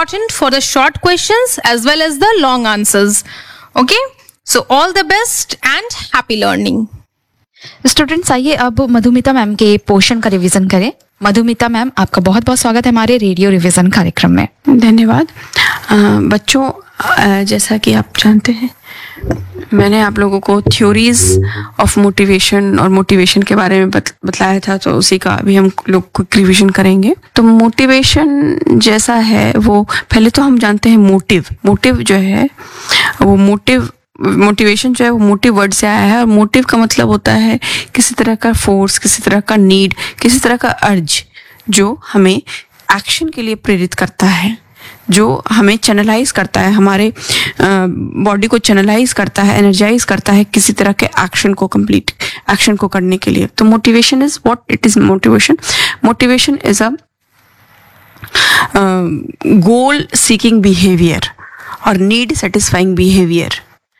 important for the short questions as well as the long answers. Okay, so all the best and happy learning. Students, आइए अब Madhumita ma'am के portion का revision करें। Madhumita ma'am, आपका बहुत बहुत स्वागत है हमारे रेडियो रिवीजन कार्यक्रम में। धन्यवाद। बच्चों, जैसा कि आप जानते हैं, मैंने आप लोगों को थ्योरीज ऑफ मोटिवेशन और मोटिवेशन के बारे में बतलाया था, तो उसी का अभी हम लोग क्विक रिवीजन करेंगे। तो मोटिवेशन जैसा है वो पहले तो हम जानते हैं मोटिव जो है वो मोटिवेशन जो है वो मोटिव वर्ड से आया है, और मोटिव का मतलब होता है किसी तरह का फोर्स, किसी तरह का नीड, किसी तरह का अर्ज जो हमें एक्शन के लिए प्रेरित करता है, जो हमें चैनलाइज करता है, हमारे बॉडी को चैनलाइज करता है, एनर्जाइज करता है किसी तरह के एक्शन को करने के लिए। तो motivation is what it is. Motivation is a goal seeking behaviour और नीड सेटिस्फाइंग बिहेवियर।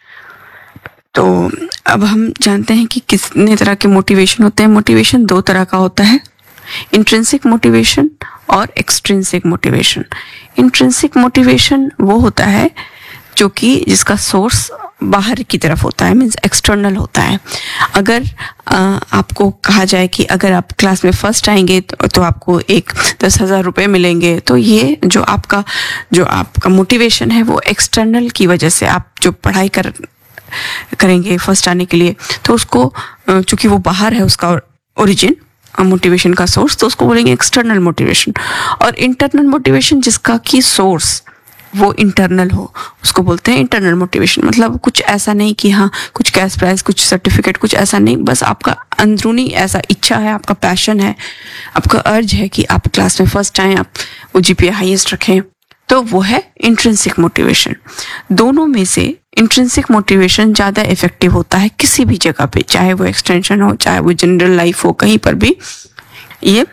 तो अब हम जानते हैं कि कितने तरह के मोटिवेशन होते हैं। मोटिवेशन दो तरह का होता है, इंट्रिंसिक मोटिवेशन और एक्सट्रिंसिक मोटिवेशन। इंट्रिंसिक मोटिवेशन वो होता है जो कि जिसका सोर्स बाहर की तरफ होता है, मीन्स एक्सटर्नल होता है। अगर आपको कहा जाए कि अगर आप क्लास में फर्स्ट आएंगे तो आपको 10,000 रुपये मिलेंगे, तो ये जो आपका मोटिवेशन है वो एक्सटर्नल की वजह से, आप जो पढ़ाई करेंगे फर्स्ट आने के लिए, तो उसको चूंकि वो बाहर है उसका ओरिजिन, मोटिवेशन का सोर्स, तो उसको बोलेंगे एक्सटर्नल मोटिवेशन। और इंटरनल मोटिवेशन जिसका की सोर्स वो इंटरनल हो, उसको बोलते हैं इंटरनल मोटिवेशन। मतलब कुछ ऐसा नहीं कि हाँ कुछ कैश प्राइज, कुछ सर्टिफिकेट, कुछ ऐसा नहीं, बस आपका अंदरूनी ऐसा इच्छा है, आपका पैशन है, आपका अर्ज है कि आप क्लास में फर्स्ट आए, आप वो GPA हाईएस्ट रखें, तो वो है इंट्रिंसिक मोटिवेशन। दोनों में से इंट्रिंसिक मोटिवेशन ज़्यादा इफेक्टिव होता है किसी भी जगह पे, चाहे वो एक्सटेंशन हो, चाहे वो जनरल लाइफ हो, कहीं पर भी ये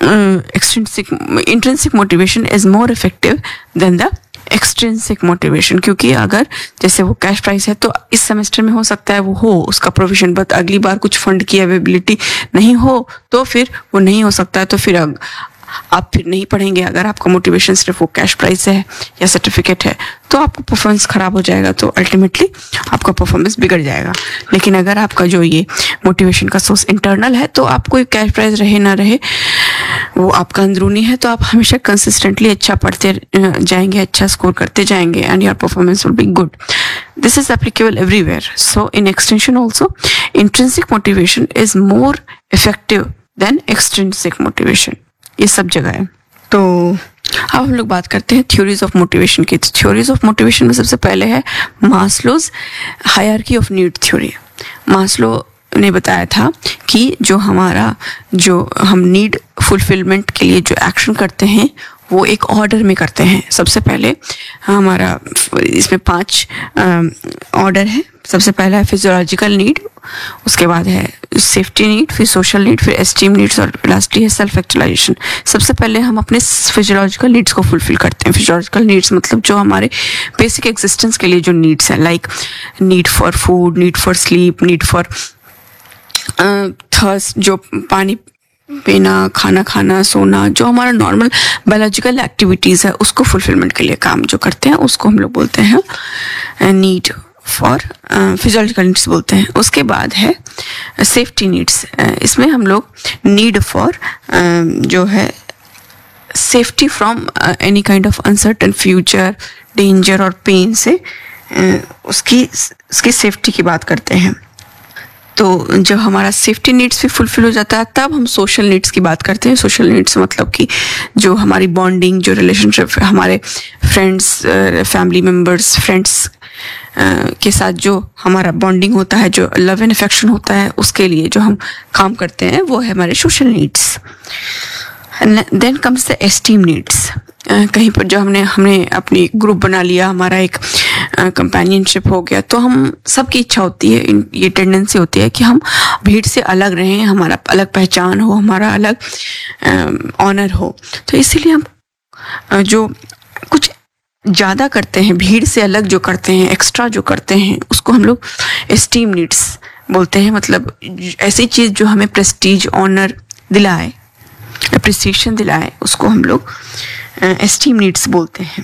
intrinsic motivation is more effective then the extrinsic motivation. क्योंकि अगर जैसे वो कैश प्राइस है तो इस सेमेस्टर में हो सकता है वो हो उसका प्रोविजन, बट अगली बार कुछ फंड की अवेलेबिलिटी नहीं हो तो फिर वो नहीं हो सकता है, तो फिर आप फिर नहीं पढ़ेंगे। अगर आपका मोटिवेशन सिर्फ वो कैश प्राइस है या सर्टिफिकेट है तो आपका परफॉर्मेंस खराब हो जाएगा, तो अल्टीमेटली आपका परफॉर्मेंस बिगड़ जाएगा। लेकिन अगर आपका जो ये मोटिवेशन का सोर्स इंटरनल है, तो आप कोई कैश प्राइस रहे ना रहे, वो आपका अंदरूनी है, तो आप हमेशा कंसिस्टेंटली अच्छा पढ़ते जाएंगे, अच्छा स्कोर करते जाएंगे, and your performance will be good. This is applicable everywhere. So in extension also intrinsic motivation is more effective then extrinsic motivation, ये सब जगह है। तो अब हम लोग बात करते हैं थ्योरीज ऑफ मोटिवेशन की। तो थ्योरीज ऑफ मोटिवेशन में सबसे पहले है Maslow's hierarchy of need theory. Maslow ने बताया था कि जो हम नीड फुलफिलमेंट के लिए जो एक्शन करते हैं वो एक ऑर्डर में करते हैं। सबसे पहले हमारा इसमें 5 ऑर्डर है। सबसे पहला है फिजियोलॉजिकल नीड, उसके बाद है सेफ्टी नीड, फिर सोशल नीड, फिर एस्टीम नीड्स, और लास्टली है सेल्फ एक्चुअलाइजेशन। सबसे पहले हम अपने फिजियोलॉजिकल नीड्स को फुलफिल करते हैं। फिजियोलॉजिकल नीड्स मतलब जो हमारे बेसिक एग्जिस्टेंस के लिए जो नीड्स हैं, like need for food, need for sleep, need for thirst, जो पानी पीना, खाना खाना, सोना, जो हमारा नॉर्मल बायोलॉजिकल एक्टिविटीज़ है उसको फुलफिलमेंट के लिए काम जो करते हैं उसको हम लोग बोलते हैं नीड फॉर फिजियोलॉजिकल नीड्स बोलते हैं। उसके बाद है सेफ्टी नीड्स। इसमें हम लोग नीड फॉर जो है safety from any kind of uncertain future, danger और पेन से उसकी सेफ्टी की बात करते हैं। तो जब हमारा सेफ्टी नीड्स भी फुलफिल हो जाता है तब हम सोशल नीड्स की बात करते हैं। सोशल नीड्स मतलब कि जो हमारी बॉन्डिंग, जो रिलेशनशिप, हमारे फ्रेंड्स, फैमिली मेम्बर्स, फ्रेंड्स के साथ जो हमारा बॉन्डिंग होता है, जो लव एंड अफेक्शन होता है, उसके लिए जो हम काम करते हैं वो है हमारे social needs. Then comes the esteem needs. कहीं पर जो हमने अपनी ग्रुप बना लिया, हमारा एक कंपेनियनशिप हो गया, तो हम सबकी इच्छा होती है, ये टेंडेंसी होती है कि हम भीड़ से अलग रहें, हमारा अलग पहचान हो, हमारा अलग ऑनर हो। तो इसीलिए हम जो कुछ ज़्यादा करते हैं, भीड़ से अलग जो करते हैं, एक्स्ट्रा जो करते हैं, उसको हम लोग एस्टीम नीड्स बोलते हैं। मतलब ऐसी चीज़ जो हमें प्रेस्टीज, ऑनर दिलाए, अप्रिसिएशन दिलाए, उसको हम लोग एस्टीम नीड्स बोलते हैं।